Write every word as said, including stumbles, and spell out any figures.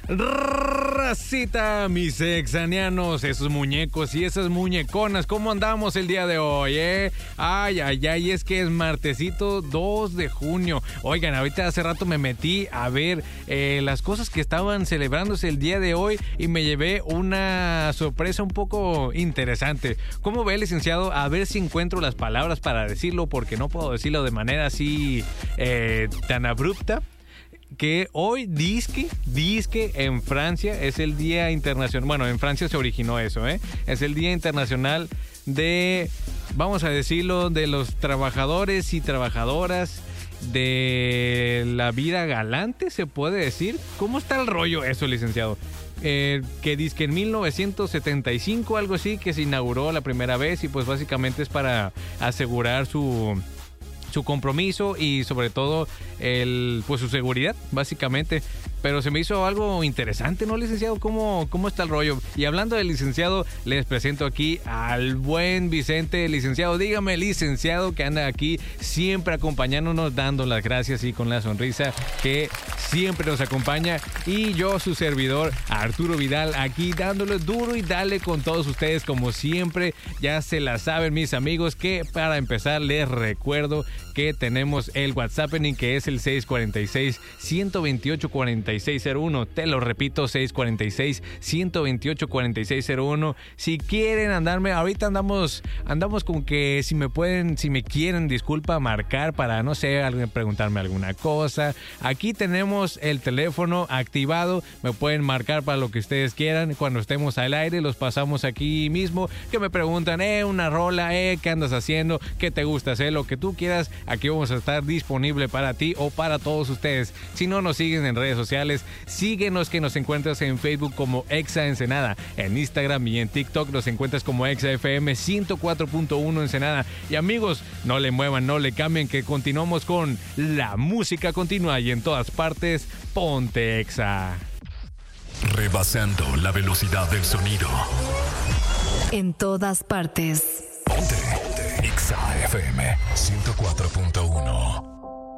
Racita, mis exanianos, esos muñecos y esas muñeconas, ¿cómo andamos el día de hoy, eh? Ay, ay, ay, es que es martesito dos de junio. Oigan, ahorita hace rato me metí a ver eh, las cosas que estaban celebrándose el día de hoy y me llevé una sorpresa un poco interesante. ¿Cómo ve, licenciado? A ver si encuentro las palabras para decirlo, porque no puedo decirlo de manera así eh, tan abrupta. Que hoy disque, disque en Francia es el Día Internacional, bueno, en Francia se originó eso, ¿eh? Es el Día Internacional de, vamos a decirlo, de los trabajadores y trabajadoras de la vida galante, se puede decir. ¿Cómo está el rollo eso, licenciado? Eh, que dice que en mil novecientos setenta y cinco, algo así, que se inauguró la primera vez y pues básicamente es para asegurar su... su compromiso y sobre todo el pues su seguridad, básicamente. Pero se me hizo algo interesante, ¿no, licenciado? ¿Cómo, cómo está el rollo? Y hablando del licenciado, les presento aquí al buen Vicente. Licenciado, dígame, licenciado, que anda aquí siempre acompañándonos, dando las gracias y con la sonrisa que siempre nos acompaña. Y yo, su servidor, Arturo Vidal, aquí dándole duro y dale con todos ustedes, como siempre. Ya se la saben, mis amigos, que para empezar les recuerdo que tenemos el WhatsApp en que es el seis cuatro seis, uno dos ocho, cuatro seis cero uno. Te lo repito, seis cuatro seis, uno dos ocho, cuatro seis cero uno. Si quieren andarme, ahorita andamos andamos como que si me pueden, si me quieren, disculpa, marcar para, no sé, preguntarme alguna cosa. Aquí tenemos el teléfono activado, me pueden marcar para lo que ustedes quieran. Cuando estemos al aire, los pasamos aquí mismo, que me preguntan, eh, una rola, eh, ¿qué andas haciendo? ¿Qué te gusta hacer? Lo que tú quieras, aquí vamos a estar disponible para ti o para todos ustedes. Si no nos siguen en redes sociales, síguenos, que nos encuentras en Facebook como Exa Ensenada, en Instagram y en TikTok nos encuentras como Exa F M ciento cuatro punto uno Ensenada. Y amigos, no le muevan, no le cambien, que continuamos con la música continua y en todas partes, ponte Exa. Rebasando la velocidad del sonido. En todas partes. Ponte, ponte. Exa F M ciento cuatro punto uno.